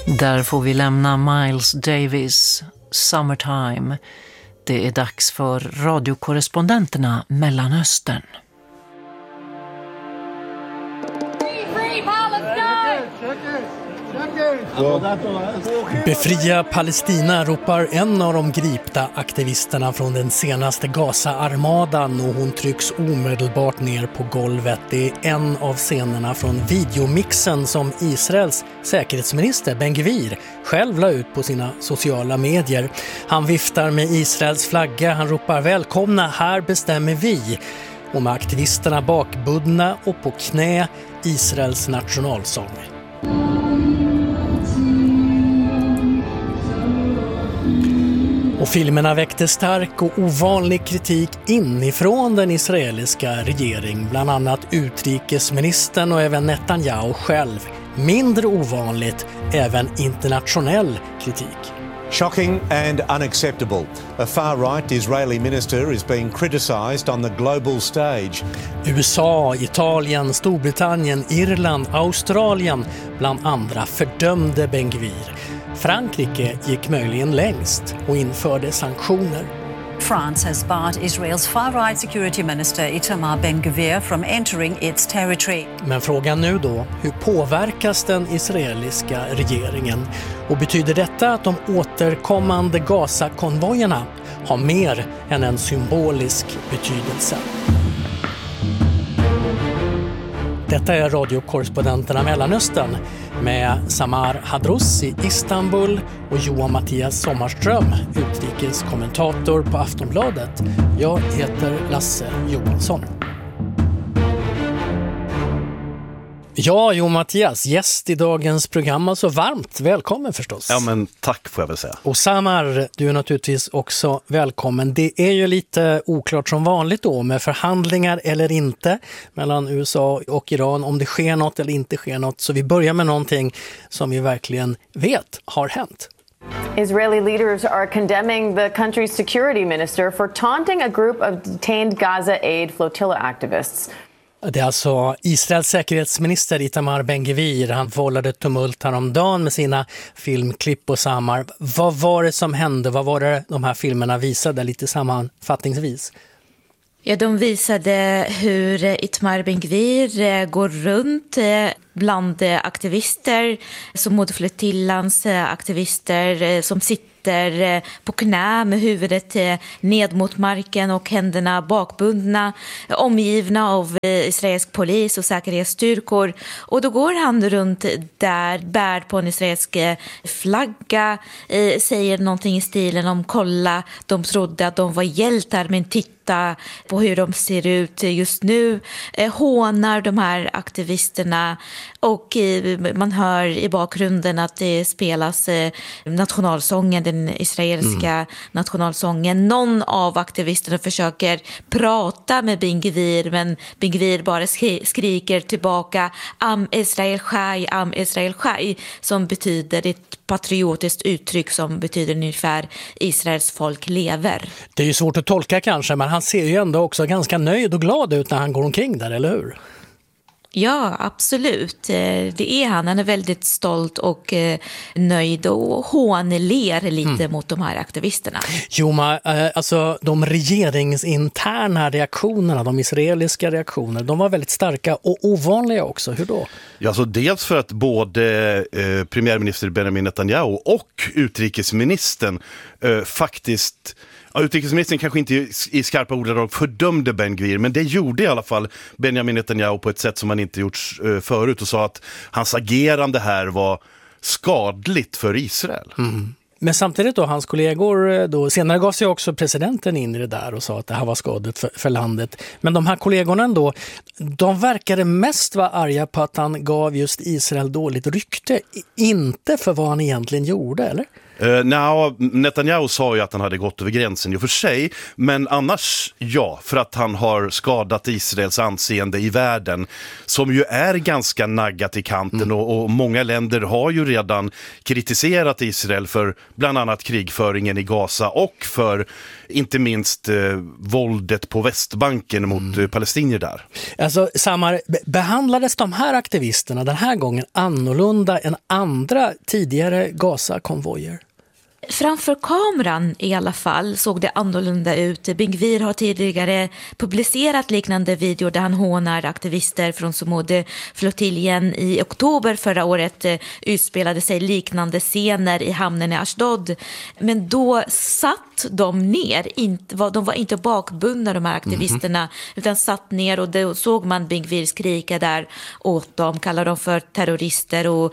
Där får vi lämna Miles Davis, Summertime. Det är dags för radiokorrespondenterna Mellanöstern. Befria Palestina, ropar en av de gripta aktivisterna från den senaste Gaza-armadan, och hon trycks omedelbart ner på golvet. Det är en av scenerna från videomixen som Israels säkerhetsminister Ben-Gvir själv la ut på sina sociala medier. Han viftar med Israels flagga, han ropar välkomna, här bestämmer vi. Och med aktivisterna bakbundna och på knä Israels nationalsång. Och filmerna väckte stark och ovanlig kritik inifrån den israeliska regeringen, bland annat utrikesministern och även Netanyahu själv. Mindre ovanligt, även internationell kritik. Shocking and unacceptable. A far-right Israeli minister is being criticised on the global stage. USA, Italien, Storbritannien, Irland, Australien bland andra fördömde Ben-Gvir. Frankrike gick möjligen längst och införde sanktioner. France has barred Israel's far-right security minister Itamar Ben-Gvir from entering its territory. Men frågan nu då, hur påverkas den israeliska regeringen? Och betyder detta att de återkommande Gaza-konvojerna har mer än en symbolisk betydelse? Detta är radiokorrespondenterna Mellanöstern med Samar Hadrous i Istanbul och Johan Mattias Sommarström, utrikeskommentator på Aftonbladet. Jag heter Lasse Johansson. Ja, Johan Mattias, gäst i dagens program, alltså varmt välkommen förstås. Ja, men tack får jag väl säga. Och Samar, du är naturligtvis också välkommen. Det är ju lite oklart som vanligt då med förhandlingar eller inte mellan USA och Iran, om det sker något eller inte sker något. Så vi börjar med någonting som vi verkligen vet har hänt. Israeli leaders are condemning the country's security minister for taunting a group of detained Gaza Aid flotilla activists. Det är alltså Israels säkerhetsminister Itamar Ben-Gvir. Han vållade tumult häromdagen med sina filmklipp och Samar. Vad var det som hände? Vad var det de här filmerna visade lite sammanfattningsvis? Ja, de visade hur Itamar Ben-Gvir går runt bland aktivister, som Modeflotillans aktivister som sitter på knä med huvudet ned mot marken och händerna bakbundna, omgivna av israelisk polis och säkerhetsstyrkor. Och då går han runt där, bär på en israelisk flagga, säger någonting i stilen om kolla, de trodde att de var hjältar, men titta på hur de ser ut just nu, hånar de här aktivisterna, och man hör i bakgrunden att det spelas nationalsången, den israeliska nationalsången. Någon av aktivisterna försöker prata med Ben-Gvir, men Ben-Gvir bara skriker tillbaka Am Israel Chai, som betyder ett patriotiskt uttryck som betyder ungefär Israels folk lever. Det är ju svårt att tolka kanske, men han ser ju ändå också ganska nöjd och glad ut när han går omkring där, eller hur? Ja, absolut. Det är han. Han är väldigt stolt och nöjd och hånler lite mot de här aktivisterna. Joma, alltså de regeringsinterna reaktionerna, de israeliska reaktionerna, de var väldigt starka och ovanliga också. Hur då? Ja, så dels för att både premiärminister Benjamin Netanyahu och utrikesministern faktiskt... Ja, utrikesministern kanske inte i skarpa ordalag fördömde Ben-Gvir, men det gjorde i alla fall Benjamin Netanyahu på ett sätt som man inte gjort förut, och sa att hans agerande här var skadligt för Israel. Mm. Men samtidigt då, hans kollegor, då, senare gav sig också presidenten in i det där och sa att det här var skadligt för landet. Men de här kollegorna då, de verkade mest vara arga på att han gav just Israel dåligt rykte, inte för vad han egentligen gjorde, eller? Netanyahu sa ju att han hade gått över gränsen i och för sig, men annars ja, för att han har skadat Israels anseende i världen, som ju är ganska naggat i kanten och många länder har ju redan kritiserat Israel för bland annat krigföringen i Gaza och för inte minst våldet på Västbanken mot palestinier där. Alltså, Samar, behandlades de här aktivisterna den här gången annorlunda än andra tidigare Gaza-konvojer? Framför kameran i alla fall såg det annorlunda ut. Ben-Gvir har tidigare publicerat liknande videor där han hånar aktivister från Sumud-flottiljen. I oktober förra året utspelade sig liknande scener i hamnen i Ashdod. Men då satt de ner. De var inte bakbundna, de här aktivisterna, utan satt ner, och då såg man Ben-Gvir skrika där åt dem, kallar dem för terrorister och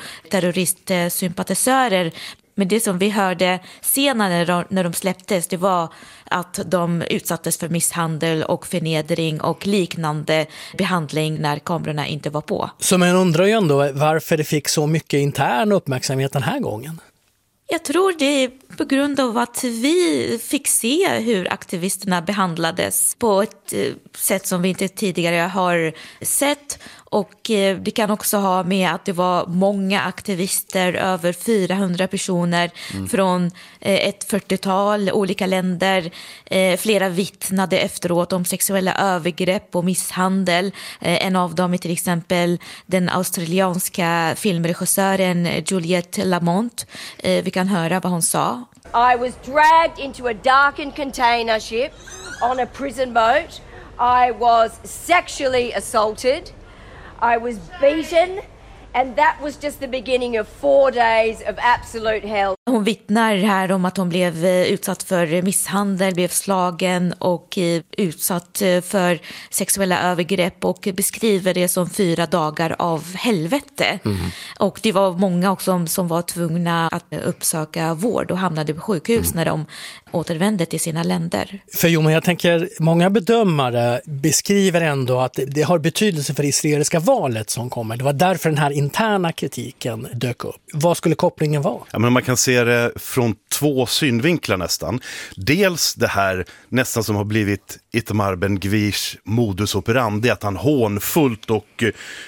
terroristsympatisörer. Men det som vi hörde senare när de släpptes, det var att de utsattes för misshandel och förnedring och liknande behandling när kamerorna inte var på. Så man undrar ju ändå varför det fick så mycket intern uppmärksamhet den här gången. Jag tror det är på grund av att vi fick se hur aktivisterna behandlades på ett sätt som vi inte tidigare har sett. Och det kan också ha med att det var många aktivister, över 400 personer från ett 40-tal olika länder. Flera vittnade efteråt om sexuella övergrepp och misshandel. En av dem är till exempel den australienska filmregissören Juliette Lamont. Vi kan höra vad hon sa. I was dragged into a darkened container ship on a prison boat. I was sexually assaulted. I was beaten, and that was just the beginning of 4 days of absolute hell. Hon vittnar här om att hon blev utsatt för misshandel, blev slagen och utsatt för sexuella övergrepp och beskriver det som 4 dagar av helvete. Och det var många också som var tvungna att uppsöka vård och hamnade på sjukhus när de återvände till sina länder. För men jag tänker, många bedömare beskriver ändå att det har betydelse för det israeliska valet som kommer. Det var därför den här interna kritiken dök upp. Vad skulle kopplingen vara? Ja, men man kan se det från 2 synvinklar nästan. Dels det här nästan som har blivit Itamar Ben-Gvirs modus operandi, att han hånfullt och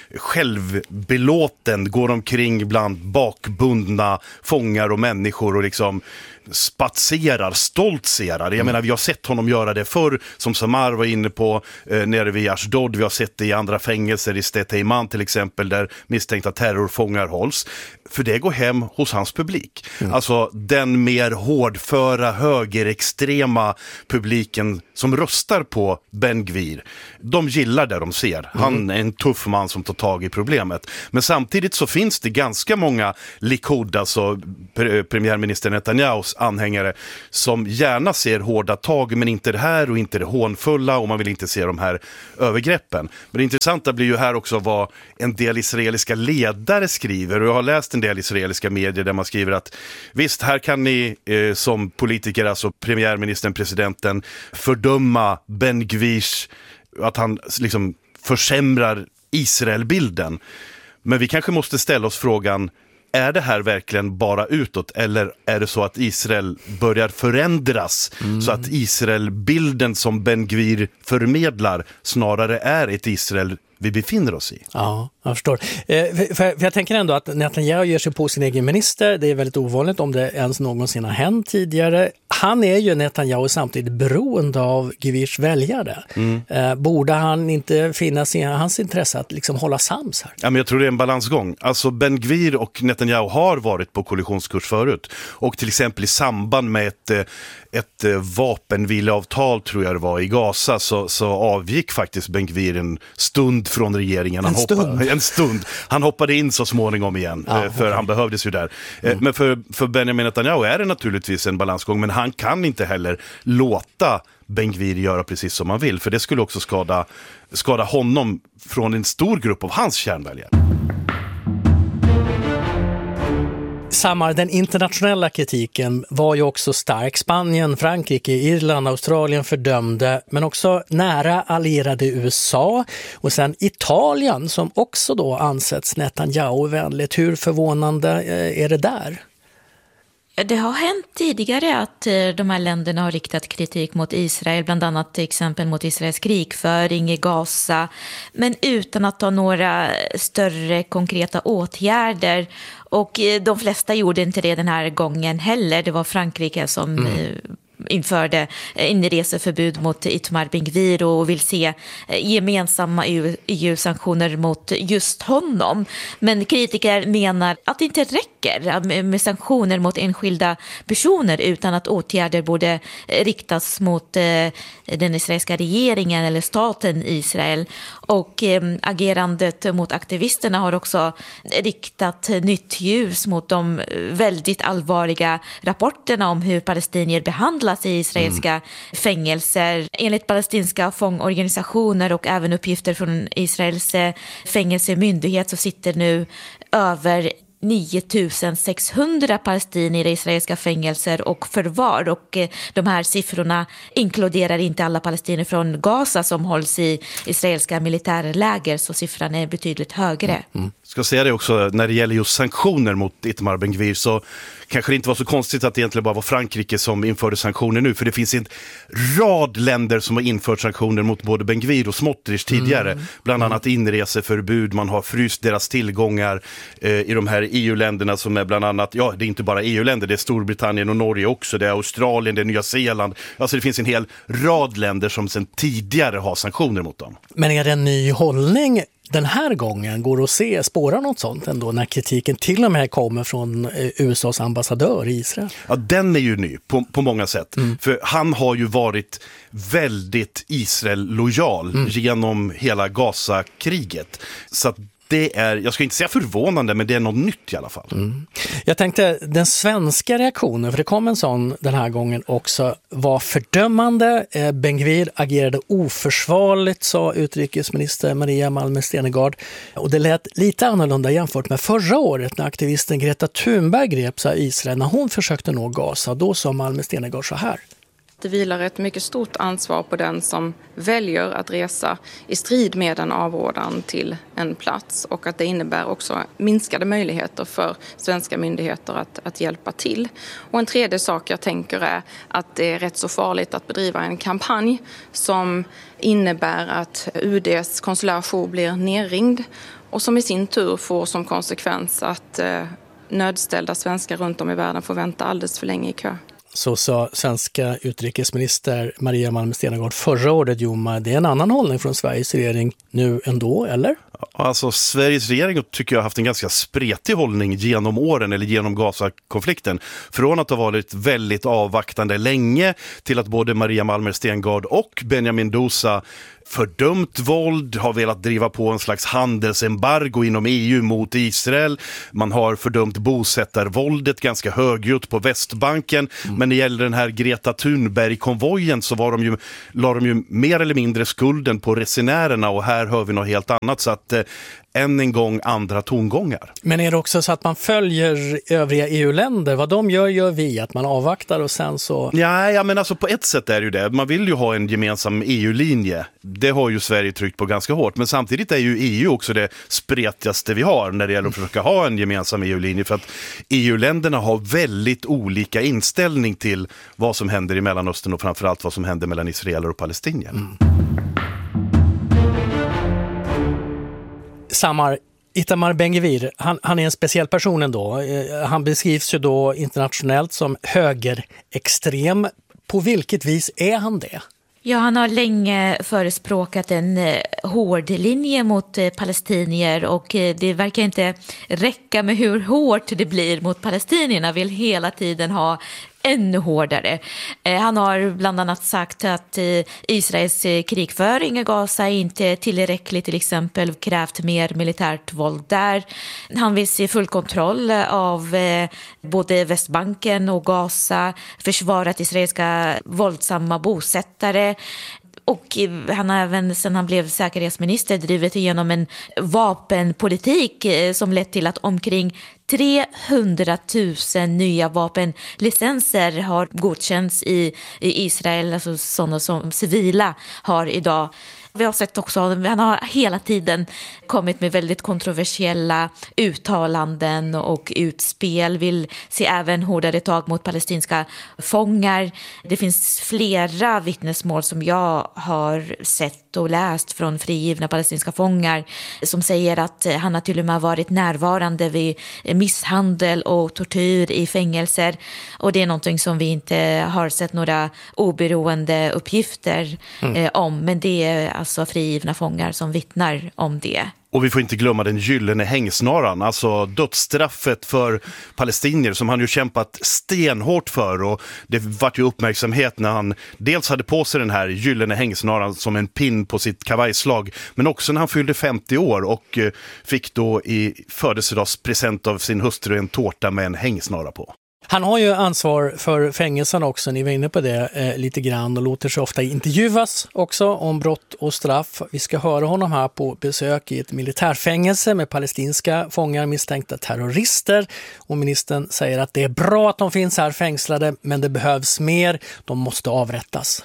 självbelåten går omkring bland bakbundna fångar och människor och liksom stoltserar. Jag menar, vi har sett honom göra det förr, som Samar var inne på, nere vid Ashdod. Vi har sett det i andra fängelser, i Steteiman till exempel, där misstänkta terrorfångar hålls. För det går hem hos hans publik. Alltså den mer hårdföra, högerextrema publiken som röstar på Ben-Gvir. De gillar det de ser. Han är en tuff man som tar tag i problemet. Men samtidigt så finns det ganska många Likud, alltså premiärminister Netanyahus anhängare, som gärna ser hårda tag, men inte det här och inte det hånfulla, och man vill inte se de här övergreppen. Men det intressanta blir ju här också vad en del israeliska ledare skriver, och jag har läst en del israeliska medier där man skriver att visst, här kan ni som politiker, alltså premiärministern, presidenten, fördöma Ben-Gvirs, att han liksom försämrar Israelbilden. Men vi kanske måste ställa oss frågan, är det här verkligen bara utåt, eller är det så att Israel börjar förändras så att Israelbilden som Ben-Gvir förmedlar snarare är ett Israel vi befinner oss i? Ja, jag förstår. För jag tänker ändå att Netanyahu ger sig på sin egen minister. Det är väldigt ovanligt om det ens någonsin har hänt tidigare. Han är ju, Netanyahu, samtidigt beroende av Gvirs väljare. Borde han inte finnas i hans intresse att liksom hålla sams här? Ja, men jag tror det är en balansgång. Alltså Ben-Gvir och Netanyahu har varit på kollisionskurs förut. Och till exempel i samband med ett vapenvileavtal, tror jag det var, i Gaza, så avgick faktiskt Ben-Gvir en stund från regeringen. En stund. Han hoppade in så småningom igen, för han behövdes ju där. Men för Benjamin Netanyahu är det naturligtvis en balansgång, men han kan inte heller låta Ben-Gvir göra precis som han vill, för det skulle också skada honom från en stor grupp av hans kärnväljare. Samar, den internationella kritiken var ju också stark. Spanien, Frankrike, Irland, Australien fördömde, men också nära allierade USA och sen Italien som också då ansetts Netanyahu-vänligt. Hur förvånande är det där? Det har hänt tidigare att de här länderna har riktat kritik mot Israel, bland annat till exempel mot Israels krigföring i Gaza, men utan att ta några större konkreta åtgärder. Och de flesta gjorde inte det den här gången heller. Det var Frankrike som införde inreseförbud mot Itamar Ben-Gvir och vill se gemensamma EU-sanktioner mot just honom. Men kritiker menar att det inte räcker med sanktioner mot enskilda personer utan att åtgärder borde riktas mot den israeliska regeringen eller staten Israel. Och agerandet mot aktivisterna har också riktat nytt ljus mot de väldigt allvarliga rapporterna om hur palestinier behandlas i israeliska fängelser. Enligt palestinska fångorganisationer och även uppgifter från Israels fängelsemyndighet så sitter nu över 9600 palestinier i israeliska fängelser och förvar, och de här siffrorna inkluderar inte alla palestinier från Gaza som hålls i israeliska militärläger, så siffran är betydligt högre. Ska säga det också, när det gäller just sanktioner mot Itamar Ben-Gvir så kanske det inte var så konstigt att det egentligen bara var Frankrike som införde sanktioner nu, för det finns en rad länder som har infört sanktioner mot både Ben-Gvir och Smotrich tidigare, bland annat inreseförbud, man har fryst deras tillgångar i de här EU-länderna som är bland annat, ja det är inte bara EU-länder, det är Storbritannien och Norge också, det är Australien, det är Nya Zeeland, alltså det finns en hel rad länder som sedan tidigare har sanktioner mot dem. Men är det en ny hållning den här gången? Går det att spåra något sånt ändå när kritiken till och med kommer från USAs ambassadör i Israel? Ja, den är ju ny på många sätt. För han har ju varit väldigt Israel-lojal genom hela Gaza-kriget. Så att det är, jag ska inte säga förvånande, men det är något nytt i alla fall. Jag tänkte, den svenska reaktionen, för det kom en sån den här gången också, var fördömande. Ben-Gvir agerade oförsvarligt, sa utrikesminister Maria Malmer Stenergard. Och det lät lite annorlunda jämfört med förra året när aktivisten Greta Thunberg greps av Israel när hon försökte nå Gaza. Då sa Malmer Stenergard så här. Det vilar ett mycket stort ansvar på den som väljer att resa i strid med en avrådan till en plats, och att det innebär också minskade möjligheter för svenska myndigheter att hjälpa till. Och en tredje sak jag tänker är att det är rätt så farligt att bedriva en kampanj som innebär att UDs konsulärsjour blir nerringd och som i sin tur får som konsekvens att nödställda svenskar runt om i världen får vänta alldeles för länge i kö. Så sa svenska utrikesminister Maria Malmer Stenergard förra året. Joma, det är en annan hållning från Sveriges regering nu ändå, eller? Alltså Sveriges regering tycker jag har haft en ganska spretig hållning genom åren eller genom Gaza-konflikten. Från att ha varit väldigt avvaktande länge till att både Maria Malmer Stenergard och Benjamin Dousa fördömt våld, har velat driva på en slags handelsembargo inom EU mot Israel. Man har fördömt bosättarvåldet ganska högljutt på Västbanken. Men när det gäller den här Greta Thunberg-konvojen så la de ju mer eller mindre skulden på resenärerna, och här hör vi något helt annat, så att än en gång andra tongångar. Men är det också så att man följer övriga EU-länder? Vad de gör vi, att man avvaktar och sen så... Ja, men alltså på ett sätt är det ju det. Man vill ju ha en gemensam EU-linje. Det har ju Sverige tryckt på ganska hårt. Men samtidigt är ju EU också det spretigaste vi har när det gäller att försöka ha en gemensam EU-linje. För att EU-länderna har väldigt olika inställning till vad som händer i Mellanöstern och framförallt vad som händer mellan israeler och palestinier. Itamar Ben-Gvir, han är en speciell person ändå. Han beskrivs ju då internationellt som högerextrem. På vilket vis är han det? Ja, han har länge förespråkat en hård linje mot palestinier, och det verkar inte räcka med hur hårt det blir mot palestinierna. Vill hela tiden ha ännu hårdare. Han har bland annat sagt att Israels krigföring i Gaza är inte tillräckligt, till exempel krävt mer militärt våld där. Han vill se full kontroll av både Västbanken och Gaza, försvarat israeliska våldsamma bosättare. Och han har även sedan han blev säkerhetsminister drivit igenom en vapenpolitik som lett till att omkring 300 000 nya vapenlicenser har godkänts i Israel, alltså sådana som civila har idag. Vi har sett också, han har hela tiden kommit med väldigt kontroversiella uttalanden och utspel, vill se även hårdare tag mot palestinska fångar. Det finns flera vittnesmål som jag har sett och läst från frigivna palestinska fångar som säger att han har till och med varit närvarande vid misshandel och tortyr i fängelser, och det är någonting som vi inte har sett några oberoende uppgifter om, men det är alltså frigivna fångar som vittnar om det. Och vi får inte glömma den gyllene hängsnaran, alltså dödsstraffet för palestinier som han ju kämpat stenhårt för, och det var ju uppmärksamhet när han dels hade på sig den här gyllene hängsnaran som en pin på sitt kavajslag, men också när han fyllde 50 år och fick då i födelsedagspresent av sin hustru en tårta med en hängsnara på. Han har ju ansvar för fängelsen också, ni var inne på det lite grann, och låter sig ofta intervjuas också om brott och straff. Vi ska höra honom här på besök i ett militärfängelse med palestinska fångar misstänkta terrorister, och ministern säger att det är bra att de finns här fängslade, men det behövs mer, de måste avrättas.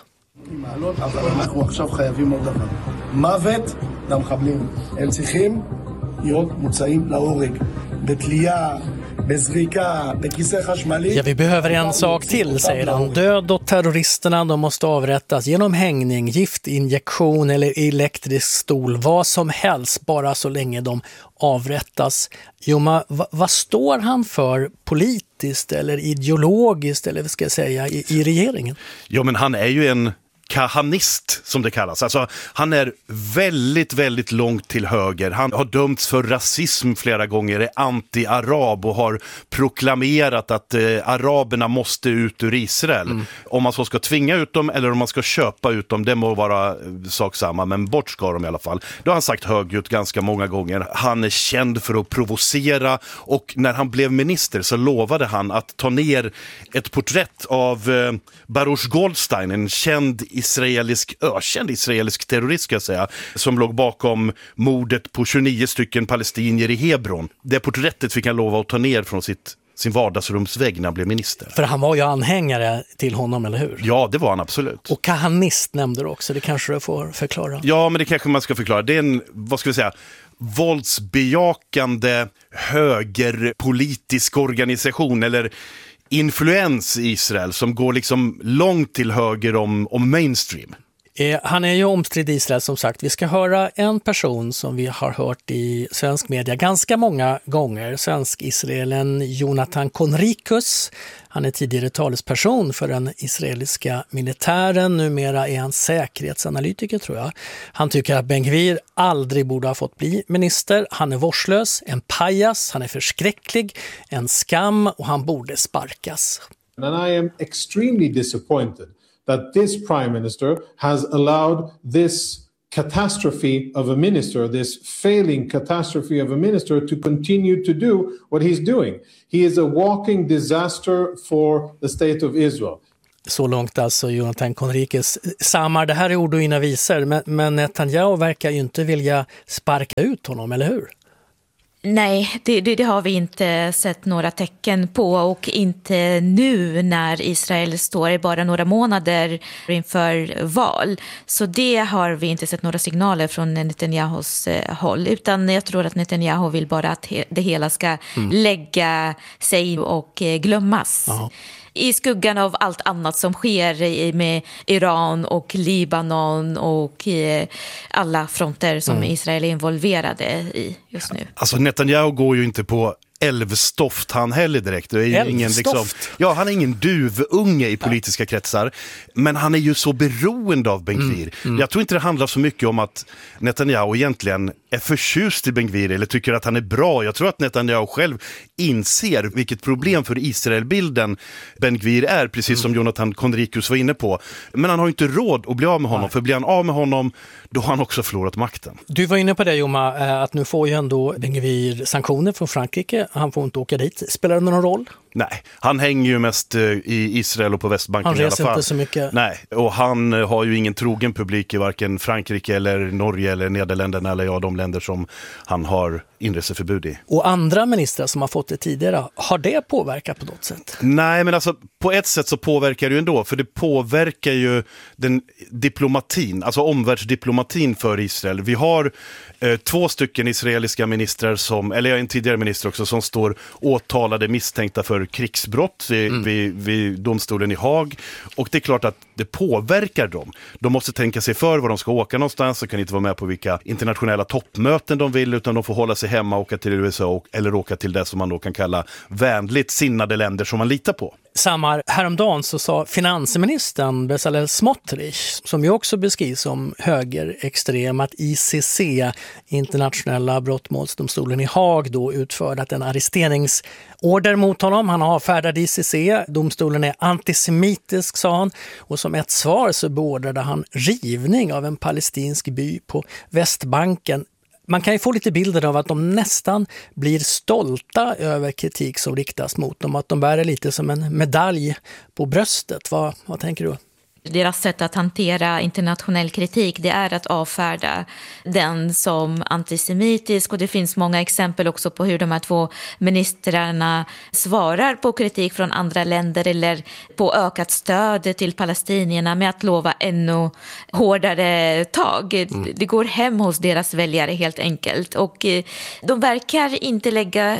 Ja, vi behöver en sak till, säger han. Död åt terroristerna, de måste avrättas genom hängning, giftinjektion eller elektrisk stol, vad som helst, bara så länge de avrättas. Joma, vad står han för politiskt eller ideologiskt, eller vad ska jag säga, i regeringen? Ja, men han är ju en kahanist som det kallas. Alltså, han är väldigt, väldigt långt till höger. Han har dömts för rasism flera gånger, är anti-arab och har proklamerat att araberna måste ut ur Israel. Om man så ska tvinga ut dem eller om man ska köpa ut dem, det må vara sak samma, men bort ska de i alla fall. Det har han sagt högljutt ganska många gånger. Han är känd för att provocera, och när han blev minister så lovade han att ta ner ett porträtt av Baruch Goldstein, en känd israelisk terrorist, ska jag säga, som låg bakom mordet på 29 stycken palestinier i Hebron. Det porträttet fick han lova att ta ner från sin vardagsrumsvägg när han blev minister. För han var ju anhängare till honom, eller hur? Ja, det var han absolut. Och kahanist nämnde du också, det kanske du får förklara. Ja, men det kanske man ska förklara. Det är en, vad ska vi säga, våldsbejakande högerpolitisk organisation eller influens i Israel som går liksom långt till höger om mainstream. Han är ju omstridd i Israel, som sagt. Vi ska höra en person som vi har hört i svensk media ganska många gånger. Svensk-israelen Jonathan Conricus. Han är tidigare talesperson för den israeliska militären. Numera är han säkerhetsanalytiker, tror jag. Han tycker att Ben-Gvir aldrig borde ha fått bli minister. Han är vårdslös, en pajas, han är förskräcklig, en skam, och han borde sparkas. And I am extremely disappointed that this prime minister has allowed this catastrophe of a minister, this failing catastrophe of a minister, to continue to do what he's doing. He is a walking disaster for the state of Israel. Så långt alltså Jonathan Conricus. Samar, det här är ord och inga visor, men Netanyahu verkar ju inte vilja sparka ut honom, eller hur? Nej, det har vi inte sett några tecken på, och inte nu när Israel står i bara några månader inför val. Så det har vi inte sett några signaler från Netanyahus håll, utan jag tror att Netanyahu vill bara att det hela ska lägga sig och glömmas. Aha. I skuggan av allt annat som sker med Iran och Libanon och alla fronter som Israel är involverade i just nu. Alltså Netanyahu går ju inte på älvstoft han heller direkt. Det är ju ingen, liksom, han är ingen duvunge i politiska kretsar, men han är ju så beroende av Ben-Gvir. Jag tror inte det handlar så mycket om att Netanyahu egentligen är förtjust i Ben-Gvir eller tycker att han är bra. Jag tror att Netanyahu själv inser vilket problem för Israelbilden Ben-Gvir är, precis som Jonathan Conricus var inne på. Men han har ju inte råd att bli av med honom, för blir han av med honom, då har han också förlorat makten. Du var inne på det, Joma, att nu får ju ändå Ben-Gvir sanktioner från Frankrike han får inte åka dit. Spelar det någon roll? Nej, han hänger ju mest i Israel och på Västbanken i alla fall. Han reser inte så mycket. Nej, och han har ju ingen trogen publik i varken Frankrike eller Norge eller Nederländerna eller de länder som han har inreseförbud i. Och andra ministrar som har fått det tidigare, har det påverkat på något sätt? Nej, men alltså på ett sätt så påverkar det ju ändå, för det påverkar ju den diplomatin, alltså omvärldsdiplomatin för Israel. Vi har 2 stycken israeliska ministrar eller en tidigare minister också, som står åtalade misstänkta för krigsbrott vid domstolen i Haag. Och det är klart att det påverkar dem. De måste tänka sig för var de ska åka någonstans, och kan inte vara med på vilka internationella toppmöten de vill, utan de får hålla sig hemma och åka till USA eller åka till det som man då kan kalla vänligt sinnade länder som man litar på. Samar, häromdagen så sa finansministern Bezalel Smotrich, som ju också beskrivs som högerextrem, att ICC, internationella brottmålsdomstolen i Haag, då utfördat en arresteringsorder mot honom. Han har avfärdat ICC. Domstolen är antisemitisk, sa han. Och som ett svar så beordrade han rivning av en palestinsk by på Västbanken. Man kan ju få lite bilder av att de nästan blir stolta över kritik som riktas mot dem. Att de bär lite som en medalj på bröstet. Vad tänker du? Deras sätt att hantera internationell kritik, det är att avfärda den som antisemitisk, och det finns många exempel också på hur de här 2 ministrarna svarar på kritik från andra länder eller på ökat stöd till palestinierna med att lova ännu hårdare tag. Det går hem hos deras väljare helt enkelt, och de verkar inte lägga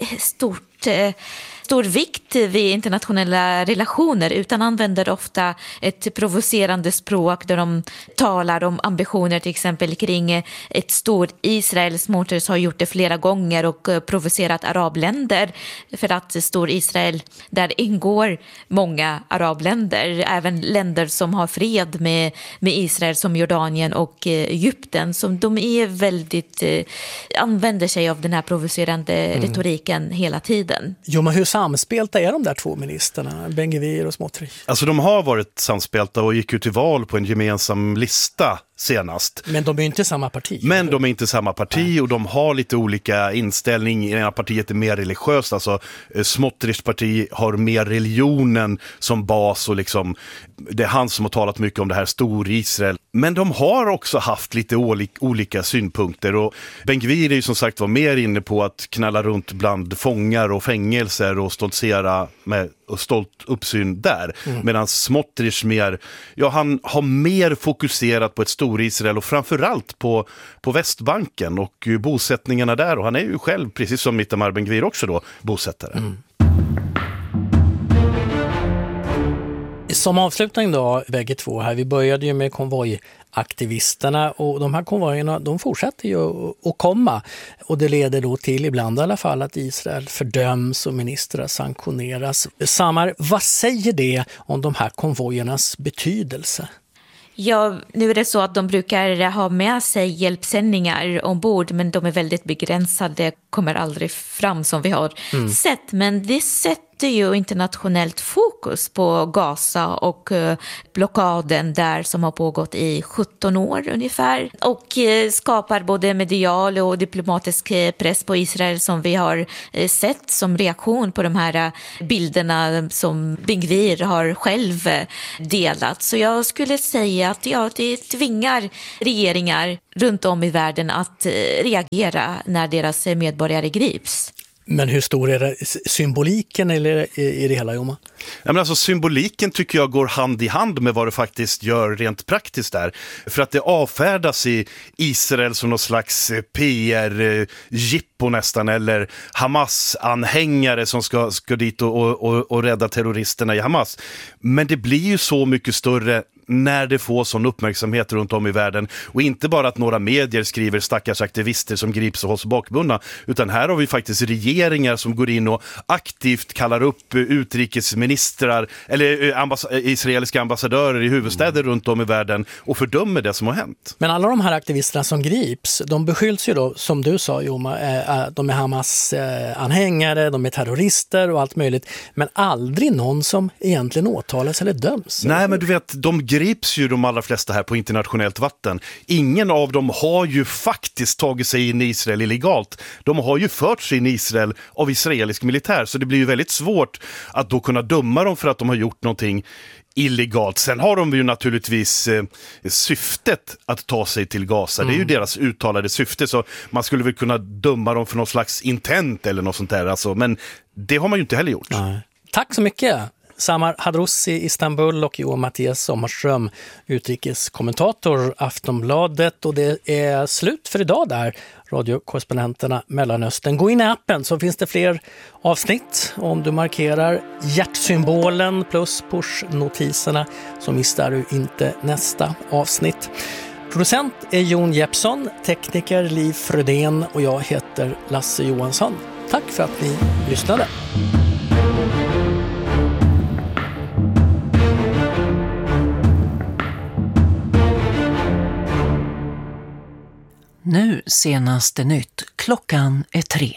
stor vikt vid internationella relationer, utan använder ofta ett provocerande språk där de talar om ambitioner till exempel kring ett stort Israel. Smotrich har gjort det flera gånger och provocerat arabländer, för att stor Israel, där ingår många arabländer, även länder som har fred med Israel som Jordanien och Egypten, som de är väldigt använder sig av den här provocerande retoriken hela tiden. Jo, men hur samspelta är de där 2 ministrarna, Ben-Gvir och Smotrich? Alltså de har varit samspelta och gick ut till val på en gemensam lista senast. Men de är inte samma parti. Och de har lite olika inställning. I ena partiet är mer religiöst, alltså Smotrichs parti har mer religionen som bas, och liksom det är han som har talat mycket om det här stor Israel. Men de har också haft lite olika synpunkter, och Ben-Gvir är ju som sagt var mer inne på att knalla runt bland fångar och fängelser och stoltsera med stolt uppsyn där. Medan Smotrich han har mer fokuserat på ett stor Israel och framförallt på Västbanken och bosättningarna där, och han är ju själv, precis som Itamar Ben-Gvir också då, bosättare. Som avslutning då, bägge 2 här, vi började ju med konvojaktivisterna, och de här konvojerna, de fortsätter ju att komma, och det leder då till ibland i alla fall att Israel fördöms och ministrar sanktioneras. Samar, vad säger det om de här konvojernas betydelse? Ja, nu är det så att de brukar ha med sig hjälpsändningar ombord, men de är väldigt begränsade, kommer aldrig fram som vi har sett. Men det sätter ju internationellt fokus på Gaza och blockaden där som har pågått i 17 år ungefär, och skapar både medial och diplomatisk press på Israel som vi har sett som reaktion på de här bilderna som Ben-Gvir har själv delat. Så jag skulle säga att det tvingar regeringar runt om i världen att reagera när deras medborgare grips. Men hur stor är det symboliken eller i det hela, Joma? Ja, men alltså, symboliken tycker jag går hand i hand med vad det faktiskt gör rent praktiskt där. För att det avfärdas i Israel som någon slags PR-jippo nästan, eller Hamas-anhängare som ska dit och rädda terroristerna i Hamas. Men det blir ju så mycket större när det får sån uppmärksamhet runt om i världen, och inte bara att några medier skriver stackars aktivister som grips och hålls bakbundna, utan här har vi faktiskt regeringar som går in och aktivt kallar upp utrikesministrar eller israeliska ambassadörer i huvudstäder runt om i världen och fördömer det som har hänt. Men alla de här aktivisterna som grips, de beskylls ju då, som du sa, Joma, de är Hamas-anhängare, de är terrorister och allt möjligt, men aldrig någon som egentligen åtalas eller döms. Nej, men du vet, de grips ju de allra flesta här på internationellt vatten. Ingen av dem har ju faktiskt tagit sig in i Israel illegalt. De har ju fört sig in i Israel av israelisk militär, så det blir ju väldigt svårt att då kunna döma dem för att de har gjort någonting illegalt. Sen har de ju naturligtvis syftet att ta sig till Gaza. Det är ju deras uttalade syfte, så man skulle väl kunna döma dem för någon slags intent eller något sånt där. Alltså, men det har man ju inte heller gjort. Nej. Tack så mycket. Samar Hadroussi i Istanbul och Johan Mattias Sommarström, utrikeskommentator Aftonbladet. Och det är slut för idag där, radiokorrespondenterna Mellanöstern. Gå in i appen så finns det fler avsnitt. Om du markerar hjärtsymbolen plus push-notiserna så missar du inte nästa avsnitt. Producent är Jon Jeppsson, tekniker Liv Frödén och jag heter Lasse Johansson. Tack för att ni lyssnade. Nu senaste nytt. Klockan är 3.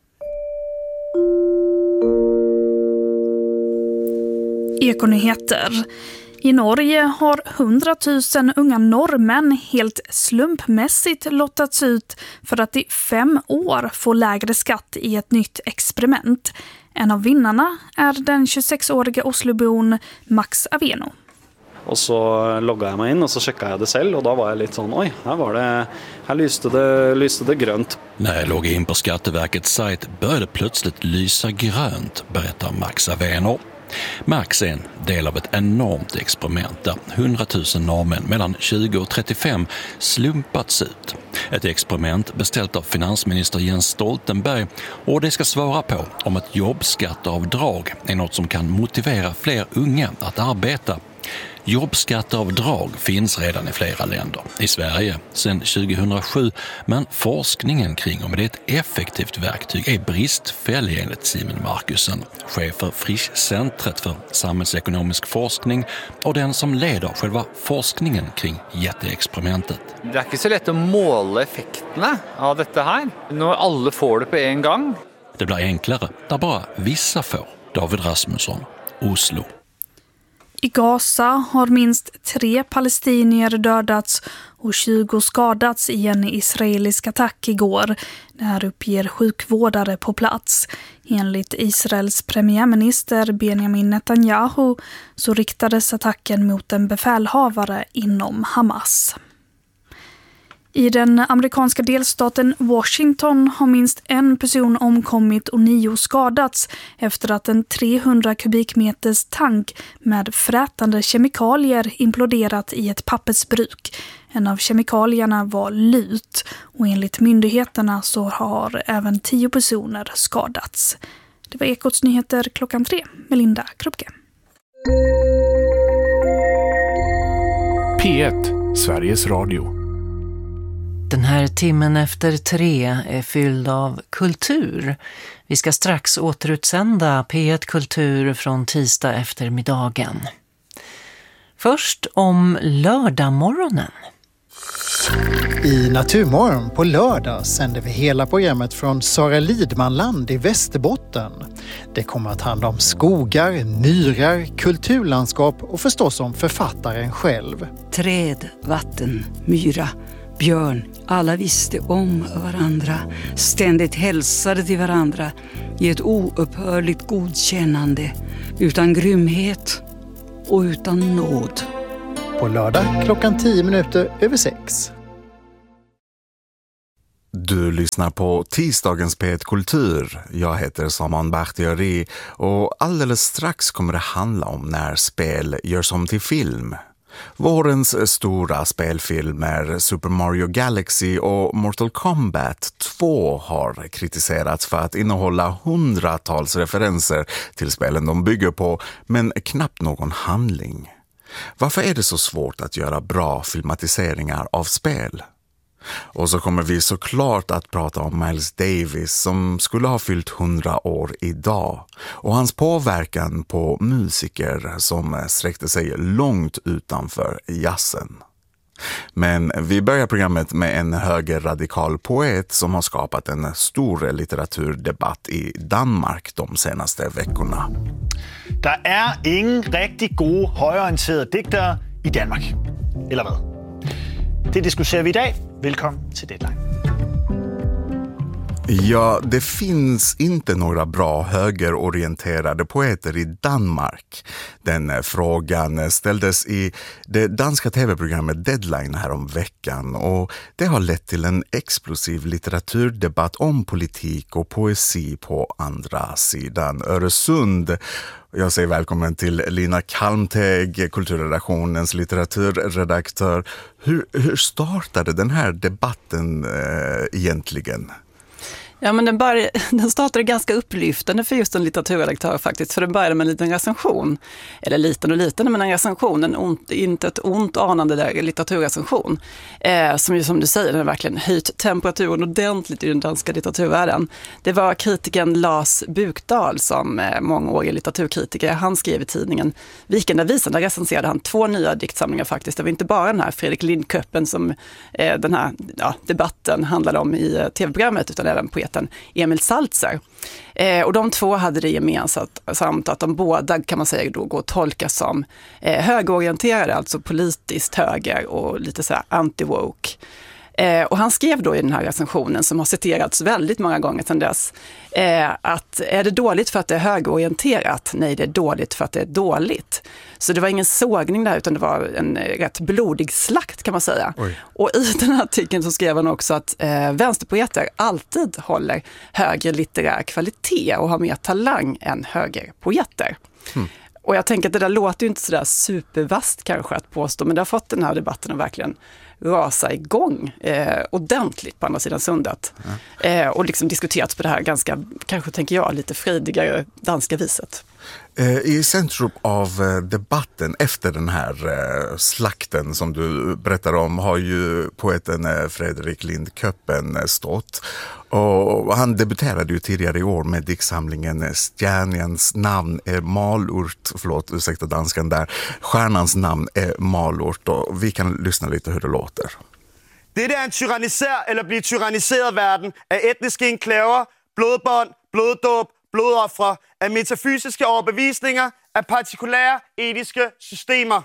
Ekonyheter. I Norge har 100 000 unga norrmän helt slumpmässigt lottats ut för att i 5 år få lägre skatt i ett nytt experiment. En av vinnarna är den 26-åriga Oslobon Max Aveno. Och så loggade jag mig in och så checkade jag det själv och då var jag lite sån, oj, här lyste det grönt. När jag logg in på Skatteverkets sajt började plötsligt lysa grönt, berättar Max Aveno. Max är en del av ett enormt experiment där 100 000 norrmän mellan 20 och 35 slumpats ut. Ett experiment beställt av finansminister Jens Stoltenberg och det ska svara på om ett jobbskatteavdrag är något som kan motivera fler unga att arbeta. Jobbskatteavdrag finns redan i flera länder. I Sverige sedan 2007, men forskningen kring om det är ett effektivt verktyg är bristfällig enligt Simon Markusen, chef för Frischcentret för samhällsekonomisk forskning och den som leder själva forskningen kring jätteexperimentet. Det är inte så lätt att måla effekterna av detta här när alla får det på en gång. Det blir enklare där bara vissa får. David Rasmusson, Oslo. I Gaza har minst 3 palestinier dödats och 20 skadats i en israelisk attack igår. Det här uppger sjukvårdare på plats. Enligt Israels premiärminister Benjamin Netanyahu så riktades attacken mot en befälhavare inom Hamas. I den amerikanska delstaten Washington har minst 1 person omkommit och 9 skadats efter att en 300 kubikmeters tank med frätande kemikalier imploderat i ett pappersbruk. En av kemikalierna var lut och enligt myndigheterna så har även 10 personer skadats. Det var Ekots nyheter klockan 3 med Linda Krupke. P1, Sveriges Radio. Den här timmen efter 3 är fylld av kultur. Vi ska strax återutsända P1 Kultur från tisdag eftermiddagen. Först om lördagmorgonen. I Naturmorgon på lördag sänder vi hela programmet från Sara Lidmanland i Västerbotten. Det kommer att handla om skogar, myrar, kulturlandskap och förstås om författaren själv. Träd, vatten, myra, björn, alla visste om varandra, ständigt hälsade till varandra i ett oupphörligt godkännande, utan grymhet och utan nåd. På lördag klockan 6:10. Du lyssnar på tisdagens P1 Kultur. Jag heter Saman Bakhtiari och alldeles strax kommer det handla om när spel görs om till film. Vårens stora spelfilmer Super Mario Galaxy och Mortal Kombat 2 har kritiserats för att innehålla hundratals referenser till spelen de bygger på, men knappt någon handling. Varför är det så svårt att göra bra filmatiseringar av spel? Och så kommer vi såklart att prata om Miles Davis som skulle ha fyllt 100 år idag och hans påverkan på musiker som sträckte sig långt utanför jazzen. Men vi börjar programmet med en högerradikal poet som har skapat en stor litteraturdebatt i Danmark de senaste veckorna. Der er ingen rigtig gode højreorienterede digtere i Danmark. Eller hvad? Det diskuterar vi idag. Välkommen till Deadline. Ja, det finns inte några bra högerorienterade poeter i Danmark. Den frågan ställdes i det danska tv-programmet Deadline här om veckan och det har lett till en explosiv litteraturdebatt om politik och poesi på andra sidan Öresund. Jag säger välkommen till Lina Kalmteg, kulturredaktionens litteraturredaktör. Hur startade den här debatten egentligen? Ja, men den startade ganska upplyftande för just en litteraturredaktör faktiskt. För den började med en liten recension. Eller liten, men en recension. Inte ett ont anande där litteraturrecension. Som ju som du säger, den har verkligen höjt temperaturen ordentligt i den danska litteraturvärlden. Det var kritiken Lars Bukdahl som mångårig litteraturkritiker. Han skrev i tidningen Viken där Visen. Där recenserade han 2 nya diktsamlingar faktiskt. Det var inte bara den här Fredrik Lindköppen som den här debatten handlade om i tv-programmet utan även poeten Emil Saltzer. Och de 2 hade det gemensamt att de båda kan man säga då går att tolka som högerorienterade, alltså politiskt höger och lite så här anti-woke. Och han skrev då i den här recensionen som har citerats väldigt många gånger sedan dess att är det dåligt för att det är högerorienterat? Nej, det är dåligt för att det är dåligt. Så det var ingen sågning där utan det var en rätt blodig slakt kan man säga. Oj. Och i den här artikeln så skrev han också att vänsterpoeter alltid håller högre litterär kvalitet och har mer talang än högerpoeter. Och jag tänker att det där låter ju inte sådär supervast kanske att påstå, men det har fått den här debatten att verkligen rasa igång ordentligt på andra sidan sundet. Och liksom diskuterats på det här ganska, kanske tänker jag, lite fridigare danska viset. I centrum av debatten efter den här slakten som du berättar om har ju poeten Fredrik Lindköppen stått. Och han debuterade ju tidigare i år med diktsamlingen Stjärnans namn är malort, ursäkta danskan där, Stjärnans namn är malort och vi kan lyssna lite hur det låter. Det är en tyranniserad eller blir tyranniserad världen av etniska enklaver, blodbånd, bloddåb, blodoffre, av metafysiska överbevisningar, av partikulära etiska systemer.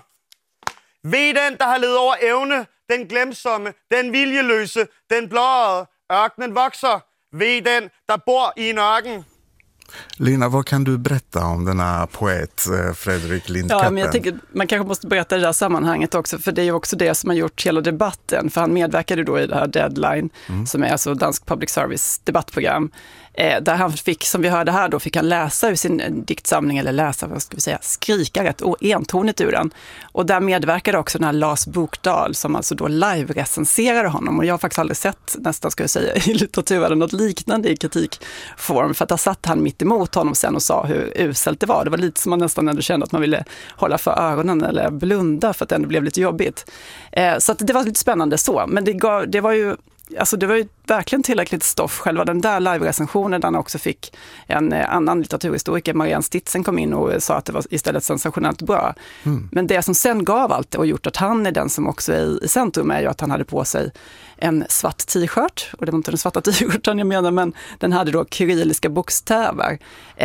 Ved den, der har ledet over evne, den glemsomme, den viljeløse, den blåede, ørkenen vokser. Ved den, der bor i en ørken. Lina, vad kan du berätta om denna poet Fredrik Lindköppen? Ja, men jag tänker man kanske måste berätta i det här sammanhanget också, för det är ju också det som har gjort hela debatten, för han medverkade då i det här Deadline, som är alltså dansk public service debattprogram, där han fick, som vi hörde här då, fick han läsa ur sin diktsamling, eller läsa, vad ska vi säga, skrika rätt entonigt ur den. Och där medverkade också den här Lars Bukdahl som alltså då live-recenserade honom, och jag har faktiskt aldrig sett, nästan ska jag säga, i litteraturen något liknande i kritikform, för att där satt han mitt emot honom sen och sa hur uselt det var. Det var lite som man nästan ändå kände att man ville hålla för öronen eller blunda för att det ändå blev lite jobbigt. Så att det var lite spännande så, men det var ju verkligen tillräckligt stoff, själva den där live-recensionen, där han också fick en annan litteraturhistoriker, Marianne Stitzen, kom in och sa att det var istället sensationellt bra. Men det som sen gav allt och gjort att han är den som också är i centrum är ju att han hade på sig en svart t-shirt, och det var inte den svarta t-shirten jag menar, men den hade då kyrilliska bokstäver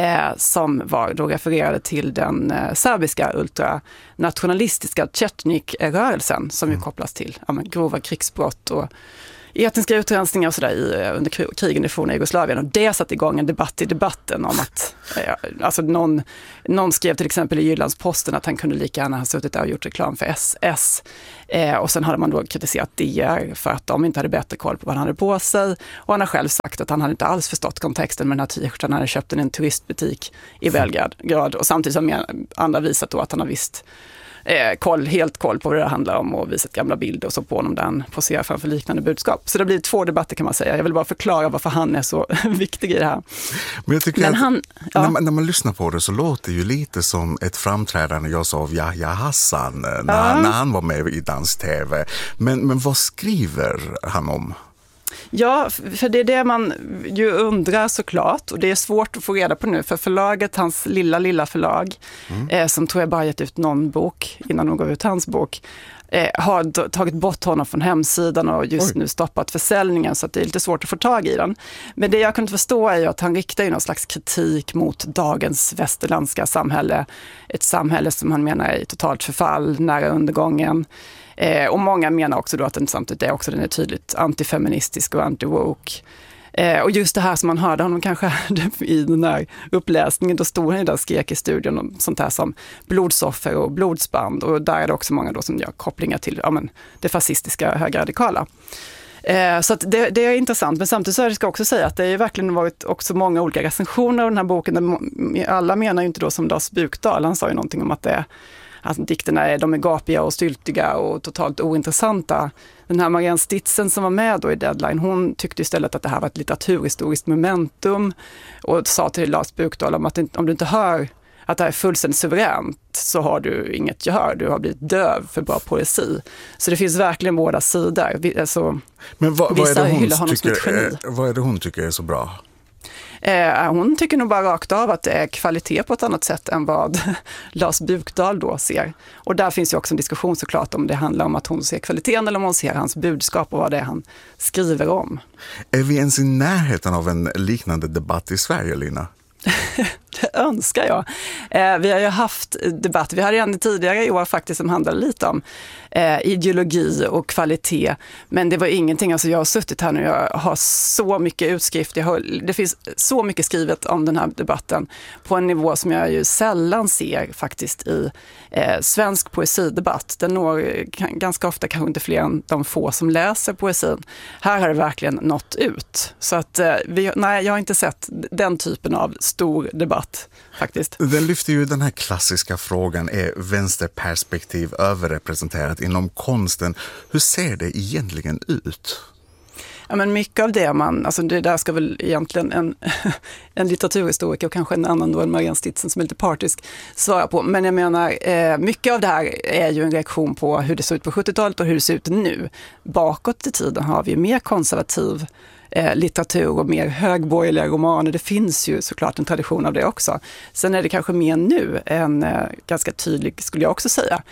som var då refererade till den serbiska ultranationalistiska Chetnik-rörelsen som ju kopplas till grova krigsbrott och etniska utrensningar och sådär under krigen i forna Jugoslavien, och det satte igång en debatt i debatten om att alltså någon skrev till exempel i Jyllandsposten att han kunde lika gärna ha suttit där och gjort reklam för SS, och sen hade man då kritiserat DR för att de inte hade bättre koll på vad han hade på sig, och han har själv sagt att han hade inte alls förstått kontexten med den här t-shirten. Han hade köpt den i en turistbutik i Belgrad, och samtidigt har andra visat då att han har visst helt koll på vad det handlar om och visat gamla bilder och så på honom där han poserar framför liknande budskap. Så det blir 2 debatter kan man säga. Jag vill bara förklara varför han är så viktig i det här. Men jag tycker när man lyssnar på det så låter det ju lite som ett framträdande jag sa av Yahya Hassan när han var med i dansk tv. Men vad skriver han om? Ja, för det är det man ju undrar såklart, och det är svårt att få reda på nu, för förlaget, hans lilla förlag, som tror jag bara gett ut någon bok innan de gav ut hans bok, har tagit bort honom från hemsidan och just nu stoppat försäljningen, så att det är lite svårt att få tag i den. Men det jag kunde förstå är ju att han riktar ju någon slags kritik mot dagens västerländska samhälle. Ett samhälle som han menar är i totalt förfall, nära undergången. Och många menar också då att den samtidigt är också den är tydligt antifeministisk och anti-woke. Och just det här som man hörde honom kanske i den här uppläsningen, då stod han där och skrek i studion om sånt här som blodsoffer och blodsband, och där är det också många då som gör kopplingar till det fascistiska högerradikala. Så att det är intressant, men samtidigt så ska jag också säga att det har verkligen varit också många olika recensioner av den här boken. Alla menar ju inte då som Lars Bukdahl, han sa ju någonting om att dikterna är gapiga och styltiga och totalt ointressanta. Den här Marianne Stitzen som var med då i Deadline, hon tyckte istället att det här var ett litteraturhistoriskt momentum och sa till Lars Bukdahl om att om du inte hör att det här är fullständigt suveränt så har du inget gehör, du har blivit döv för bra poesi. Så det finns verkligen båda sidor. Alltså, men vad är det hon tycker är så bra? Hon tycker nog bara rakt av att det är kvalitet på ett annat sätt än vad Lars Bukdahl då ser. Och där finns ju också en diskussion såklart om det handlar om att hon ser kvaliteten eller om hon ser hans budskap och vad det är han skriver om. Är vi ens i närheten av en liknande debatt i Sverige, Lina? Det önskar jag. Vi har ju haft debatt, vi hade en tidigare i år faktiskt som handlade lite om ideologi och kvalitet, men det var ingenting, alltså jag har suttit här nu, jag har så mycket utskrift, det finns så mycket skrivet om den här debatten på en nivå som jag ju sällan ser faktiskt i svensk poesidebatt. Den når ganska ofta kanske inte fler än de få som läser poesin. Här har det verkligen nått ut. Så att jag har inte sett den typen av stor debatt faktiskt. Den lyfter ju den här klassiska frågan, är vänsterperspektiv överrepresenterat inom konsten? Hur ser det egentligen ut? Ja, men mycket av det alltså det där ska väl egentligen en litteraturhistoriker och kanske en annan då än Marianne Stitzen som är lite partisk svara på. Men jag menar, mycket av det här är ju en reaktion på hur det såg ut på 70-talet och hur det ser ut nu. Bakåt i tiden har vi mer konservativ litteratur och mer högborgerliga romaner. Det finns ju såklart en tradition av det också. Sen är det kanske mer nu en ganska tydlig, skulle jag också säga,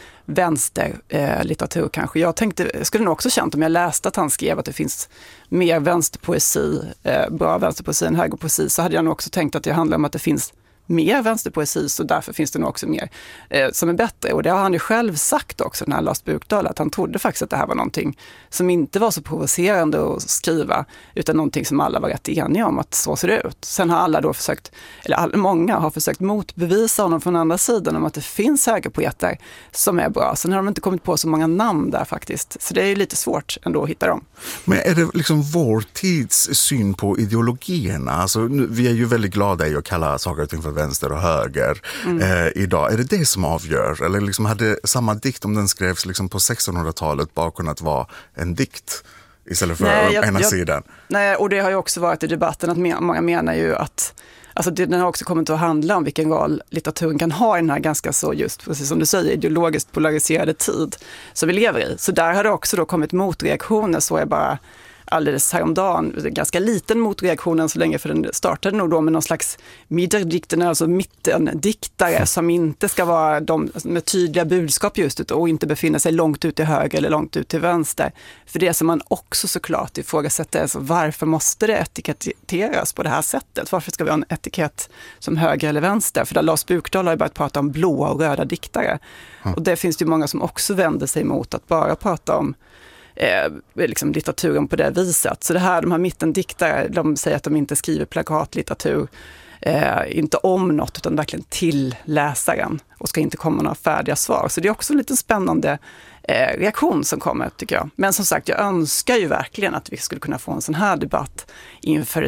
vänsterlitteratur kanske. Jag skulle nog också känt om jag läste att han skrev att det finns mer vänsterpoesi, bra vänsterpoesi än högerpoesi, så hade jag nog också tänkt att det handlar om att det finns mer vänsterpoesi, så därför finns det nog också mer som är bättre. Och det har han ju själv sagt också, den här Lars Bukdahl, att han trodde faktiskt att det här var någonting som inte var så provocerande att skriva, utan någonting som alla var rätt eniga om att så ser det ut. Sen har alla då försökt, eller många har försökt motbevisa honom från andra sidan om att det finns högerpoeter som är bra. Sen har de inte kommit på så många namn där faktiskt, så det är ju lite svårt ändå att hitta dem. Men är det liksom vår tids syn på ideologierna? Alltså, vi är ju väldigt glada i att kalla saker och ting för vänster och höger idag. Är det som avgör? Eller liksom hade samma dikt, om den skrevs liksom på 1600-talet, bara kunnat vara en dikt istället för ena sidan? Nej, och det har ju också varit i debatten att många menar ju att alltså den har också kommit att handla om vilken roll litteraturen kan ha i den här ganska så, just precis som du säger, ideologiskt polariserade tid som vi lever i. Så där har det också då kommit motreaktioner, så är bara alldeles häromdagen, ganska liten motreaktionen så länge, för den startade nog då med någon slags mitterdikterna, alltså mittendiktare som inte ska vara de med tydliga budskap just och inte befinna sig långt ut till höger eller långt ut till vänster. För det som man också såklart ifrågasätter är alltså, varför måste det etiketteras på det här sättet? Varför ska vi ha en etikett som höger eller vänster? För där Lars Bukdahl har ju börjat prata om blåa och röda diktare. Och det finns ju många som också vänder sig mot att bara prata om liksom litteraturen på det viset. Så det här, de här mittendiktare, de säger att de inte skriver plakatlitteratur, inte om något utan verkligen till läsaren, och ska inte komma några färdiga svar. Så det är också en lite spännande reaktion som kommer, tycker jag. Men som sagt, jag önskar ju verkligen att vi skulle kunna få en sån här debatt inför